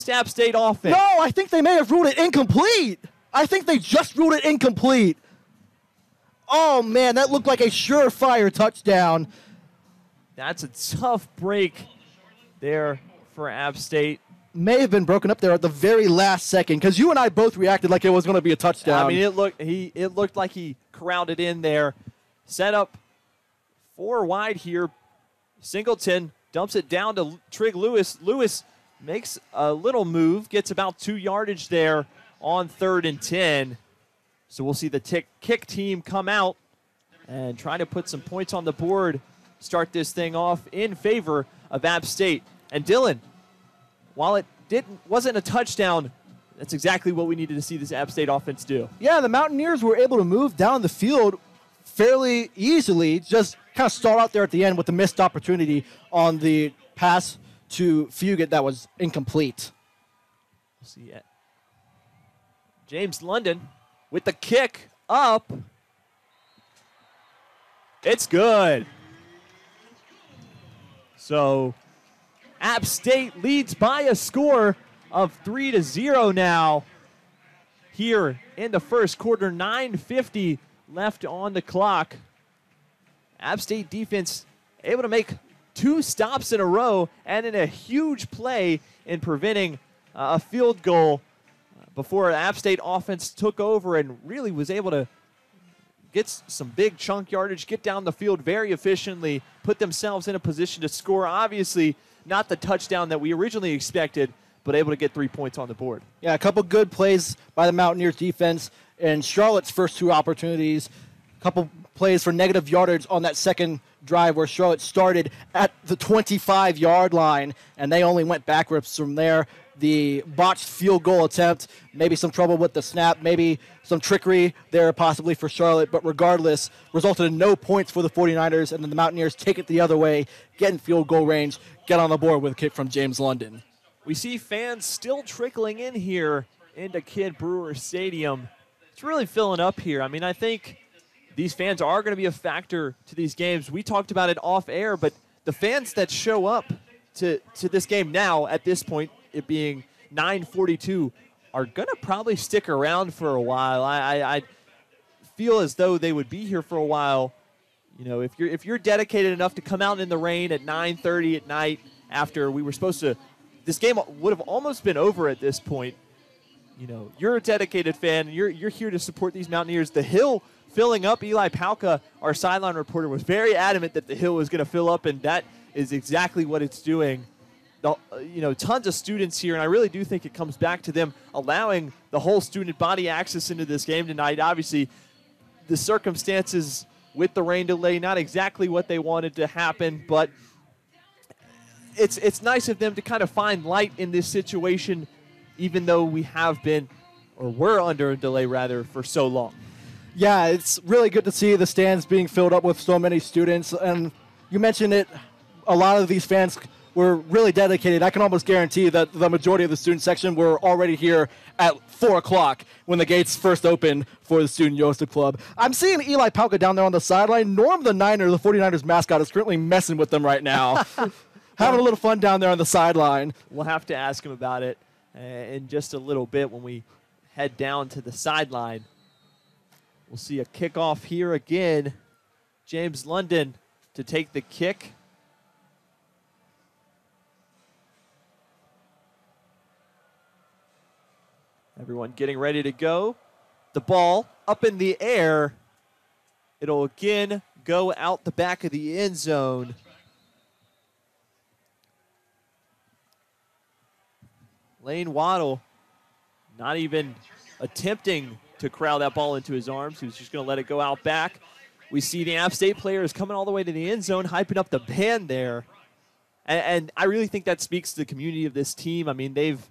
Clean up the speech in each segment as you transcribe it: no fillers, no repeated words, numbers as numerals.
App State offense. No, I think they may have ruled it incomplete. I think they just ruled it incomplete. Oh, man, that looked like a surefire touchdown. That's a tough break there for App State. May have been broken up there at the very last second because you and I both reacted like it was going to be a touchdown. I mean, it looked like he corralled it in there. Set up 4 wide here. Singleton dumps it down to Trig Lewis. Lewis makes a little move, gets about 2 yardage there on 3rd and 10. So we'll see the kick team come out and try to put some points on the board, start this thing off in favor of App State. And Dylan, while it wasn't a touchdown, that's exactly what we needed to see this App State offense do. Yeah, the Mountaineers were able to move down the field fairly easily, just kind of start out there at the end with the missed opportunity on the pass to Fugit that was incomplete. We'll see it. James London with the kick up. It's good. So App State leads by a score of 3-0 now here in the first quarter. 9:50 left on the clock. App State defense able to make 2 stops in a row and in a huge play in preventing a field goal before App State offense took over and really was able to get some big chunk yardage, get down the field very efficiently, put themselves in a position to score. Obviously, not the touchdown that we originally expected, but able to get 3 points on the board. Yeah, a couple good plays by the Mountaineers defense and Charlotte's first 2 opportunities. A couple plays for negative yardage on that second drive where Charlotte started at the 25-yard line, and they only went backwards from there. The botched field goal attempt, maybe some trouble with the snap, maybe some trickery there possibly for Charlotte, but regardless, resulted in no points for the 49ers, and then the Mountaineers take it the other way, get in field goal range, get on the board with a kick from James London. We see fans still trickling in here into Kidd Brewer Stadium. It's really filling up here. I mean, I think these fans are going to be a factor to these games. We talked about it off air, but the fans that show up to this game now at this point, it being 9:42, are going to probably stick around for a while. I feel as though they would be here for a while. You know, if you're dedicated enough to come out in the rain at 9:30 at night after we were supposed to, this game would have almost been over at this point. You know, you're a dedicated fan. You're here to support these Mountaineers. The Hill filling up. Eli Palka, our sideline reporter, was very adamant that the Hill was going to fill up, and that is exactly what it's doing. Tons of students here, and I really do think it comes back to them allowing the whole student body access into this game tonight. Obviously, the circumstances with the rain delay, not exactly what they wanted to happen, but it's nice of them to kind of find light in this situation, even though we have been, or were under a delay rather, for so long. Yeah, it's really good to see the stands being filled up with so many students, and you mentioned it, a lot of these fans were really dedicated. I can almost guarantee that the majority of the student section were already here at 4 o'clock when the gates first opened for the Student Yosta Club. I'm seeing Eli Palka down there on the sideline. Norm the 49ers mascot, is currently messing with them right now. Having a little fun down there on the sideline. We'll have to ask him about it in just a little bit when we head down to the sideline. We'll see a kickoff here again. James London to take the kick. Everyone getting ready to go. The ball up in the air. It'll again go out the back of the end zone. Lane Waddle not even attempting to corral that ball into his arms. He was just going to let it go out back. We see the App State players coming all the way to the end zone, hyping up the band there. And I really think that speaks to the community of this team. I mean, they've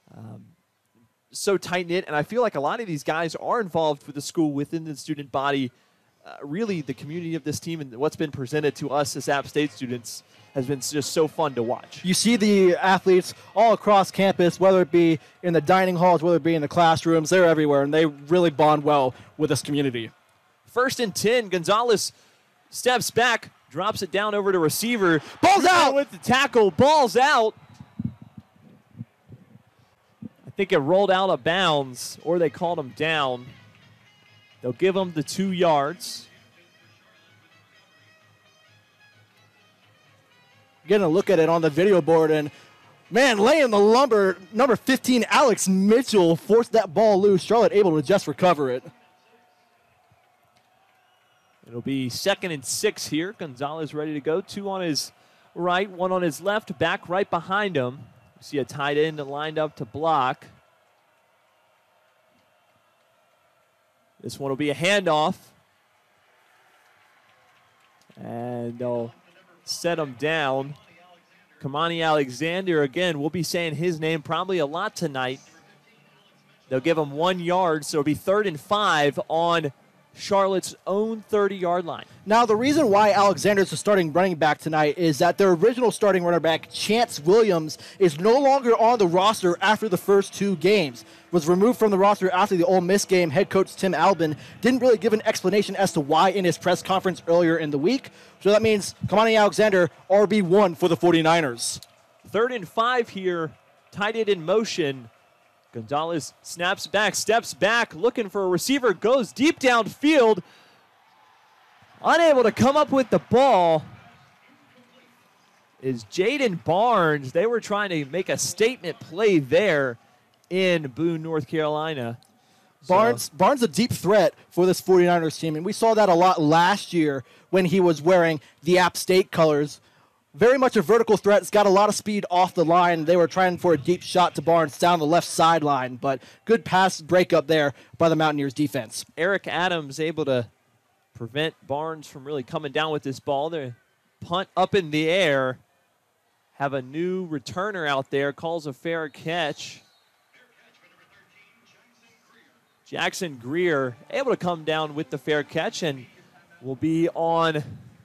so tight-knit, and I feel like a lot of these guys are involved with the school within the student body. Really, the community of this team and what's been presented to us as App State students has been just so fun to watch. You see the athletes all across campus, whether it be in the dining halls, whether it be in the classrooms, they're everywhere, and they really bond well with this community. 1st and 10, Gonzalez steps back, drops it down over to receiver. Ball's out! With the tackle, ball's out. think it rolled out of bounds, or they called him down. They'll give him the 2 yards. Getting a look at it on the video board, and man, laying the lumber, number 15, Alex Mitchell, forced that ball loose. Charlotte able to just recover it. It'll be 2nd and 6 here. Gonzalez ready to go. 2 on his right, 1 on his left, back right behind him. You see a tight end lined up to block. This one will be a handoff. And they'll set him down. Kamani Alexander, again, we'll be saying his name probably a lot tonight. They'll give him 1 yard, so it'll be 3rd and 5 on Charlotte's own 30-yard line. Now, the reason why Alexander's the starting running back tonight is that their original starting running back, Chance Williams, is no longer on the roster after the first 2 games. Was removed from the roster after the Ole Miss game. Head coach Tim Albin didn't really give an explanation as to why in his press conference earlier in the week. So that means Kamani Alexander, RB1 for the 49ers. 3rd and 5 here, tight end in motion. Gonzalez snaps back, steps back, looking for a receiver, goes deep downfield. Unable to come up with the ball is Jaden Barnes. They were trying to make a statement play there in Boone, North Carolina. Barnes a deep threat for this 49ers team, and we saw that a lot last year when he was wearing the App State colors. Very much a vertical threat. It's got a lot of speed off the line. They were trying for a deep shot to Barnes down the left sideline, but good pass breakup there by the Mountaineers defense. Eric Adams able to prevent Barnes from really coming down with this ball. They punt up in the air. Have a new returner out there. Calls a fair catch. Jackson Greer able to come down with the fair catch and will be on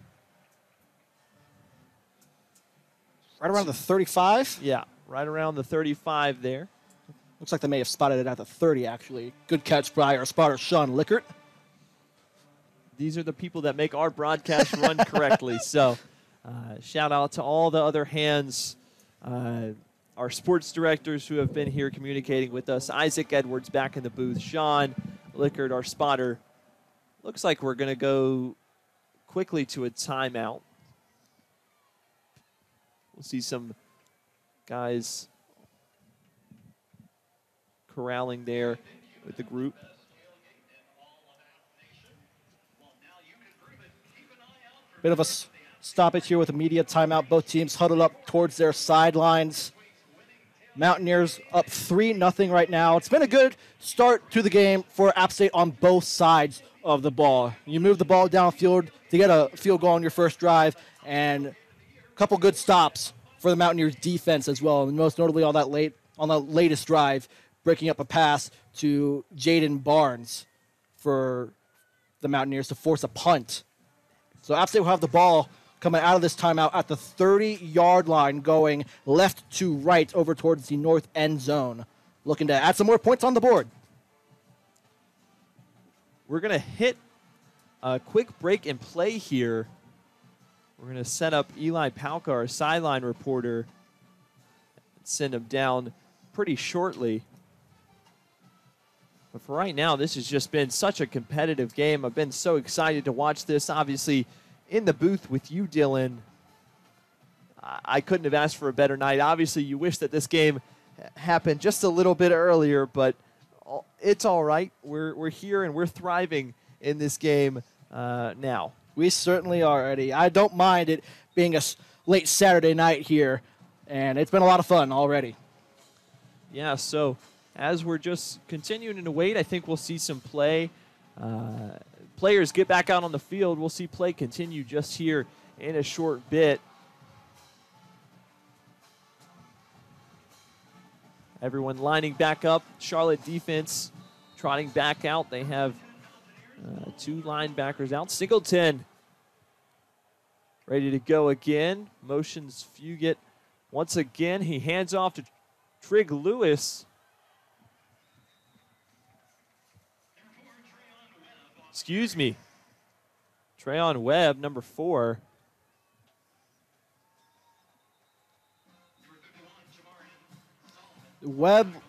right around the 35? Yeah, right around the 35 there. Looks like they may have spotted it at the 30, actually. Good catch by our spotter, Sean Lickert. These are the people that make our broadcast run correctly. So shout out to all the other hands, our sports directors who have been here communicating with us. Isaac Edwards back in the booth. Sean Lickert, our spotter. Looks like we're going to go quickly to a timeout. We'll see some guys corralling there with the group. Bit of a stoppage here with a media timeout. Both teams huddled up towards their sidelines. Mountaineers up 3-0 right now. It's been a good start to the game for App State on both sides of the ball. You move the ball downfield to get a field goal on your first drive, and a couple good stops for the Mountaineers defense as well. And most notably on the latest drive, breaking up a pass to Jaden Barnes for the Mountaineers to force a punt. So App State will have the ball coming out of this timeout at the 30-yard line, going left to right over towards the north end zone, looking to add some more points on the board. We're going to hit a quick break and play here. We're going to set up Eli Palka, our sideline reporter, and send him down pretty shortly. But for right now, this has just been such a competitive game. I've been so excited to watch this. Obviously, in the booth with you, Dylan, I couldn't have asked for a better night. Obviously, you wish that this game happened just a little bit earlier, but it's all right. We're here and we're thriving in this game now. We certainly are, Eddie. I don't mind it being a late Saturday night here, and it's been a lot of fun already. Yeah, so as we're just continuing to wait, I think we'll see some play. Players get back out on the field. We'll see play continue just here in a short bit. Everyone lining back up. Charlotte defense trotting back out. They have 2 linebackers out. Singleton ready to go again. Motions Fugit once again. He hands off to Trig Lewis. Excuse me. Treyon Webb, number 4. Webb